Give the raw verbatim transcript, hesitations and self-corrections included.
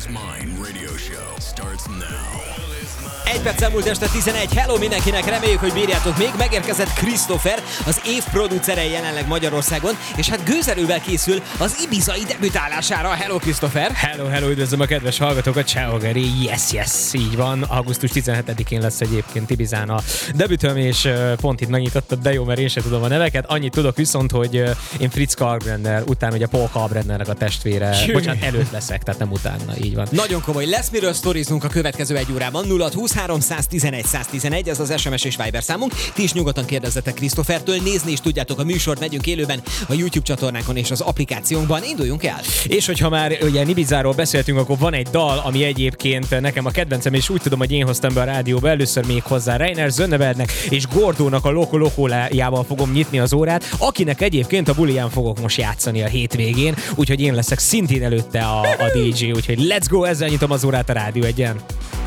Mine Radio Show starts now. Egy perc elmúlt este tizenegy. Hello mindenkinek, reméljük, hogy bírjátok még. Megérkezett Christopher, az év producere jelenleg Magyarországon, és hát gőzerővel készül az ibizai debütálására. Hello Christopher! Hello, hello, üdvözlöm a kedves hallgatókat, ciao Geri, yes, yes, így van. augusztus tizenhetedikén lesz egyébként Ibizán a debütöm, és pont itt megnyitottad, de jó, mert én sem tudom a neveket. Annyit tudok viszont, hogy én Fritz Kalkbrenner, utána ugye Paul Kalkbrennernek a testvére, Jö. bocsánat, előtt leszek, tehát nem utána, így van. Nagyon komoly, lesz miről sztoriznunk a következő egy órában. nulla húsz háromszáztizenegy száztizenegy, ez az es em es és Viber számunk. Ti is nyugodtan kérdezzetek Christophertől, nézni is tudjátok a műsort, megyünk élőben a YouTube csatornánkon és az applikációnkban. Induljunk el! És hogyha már ugye Ibizáról beszéltünk, akkor van egy dal, ami egyébként nekem a kedvencem, és úgy tudom, hogy én hoztam be a rádióba először még hozzá. Reiner Zönnebergnek és Gordónak a Loko Lokójával fogom nyitni az órát, akinek egyébként a buliján fogok most játszani a hétvégén, úgyhogy én leszek szintén előtte a, a dé dzsé, úgyhogy let's go, ezzel nyitom az órát a Rádió Egyen.